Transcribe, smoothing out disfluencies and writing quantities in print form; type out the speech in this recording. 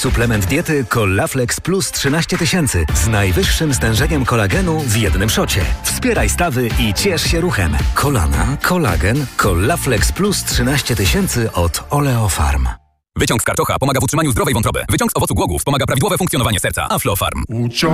Suplement diety Collaflex Plus 13 tysięcy z najwyższym stężeniem kolagenu w jednym szocie. Wspieraj stawy i ciesz się ruchem. Kolana, kolagen, Collaflex Plus 13 tysięcy od Oleofarm. Wyciąg z karczocha pomaga w utrzymaniu zdrowej wątroby. Wyciąg z owocu głogów pomaga prawidłowe funkcjonowanie serca. Aflofarm.